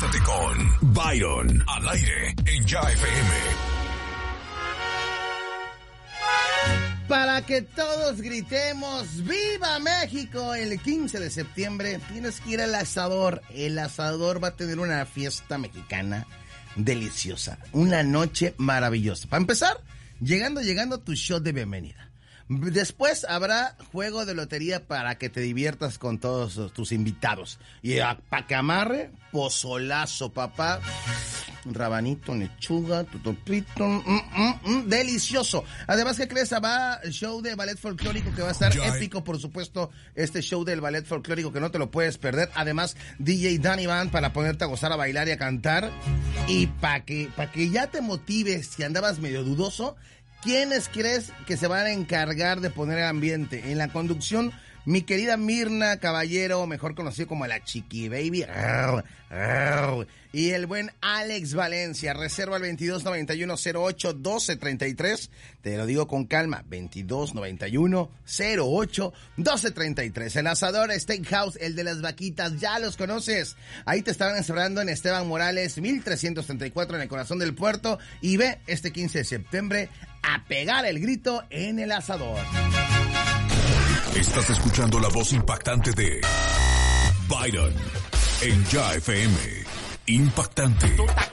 Conéctate con Byron al aire en Ya FM. Para que todos gritemos ¡Viva México! El 15 de septiembre tienes que ir al asador. El asador va a tener una fiesta mexicana deliciosa. Una noche maravillosa. Para empezar, llegando tu show de bienvenida. Después habrá juego de lotería para que te diviertas con todos tus invitados. Y para que amarre, pozolazo, papá. Rabanito, lechuga, tutopito, delicioso. Además, ¿qué crees? Va el show de ballet folclórico que va a estar épico, por supuesto. Este show del ballet folclórico que no te lo puedes perder. Además, DJ Danny Band para ponerte a gozar, a bailar y a cantar. Y para que ya te motives si andabas medio dudoso, ¿quiénes crees que se van a encargar de poner el ambiente? En la conducción, mi querida Mirna Caballero, mejor conocido como la Chiqui Baby. Y el buen Alex Valencia. Reserva el 2291-08-1233. Te lo digo con calma. 2291-08-1233. El asador Steakhouse, el de las vaquitas. Ya los conoces. Ahí te estarán encerrando en Esteban Morales, 1334 en el corazón del puerto. Y ve este 15 de septiembre a pegar el grito en el asador. Estás escuchando la voz impactante de Byron en Ya FM. Impactante. Tú estás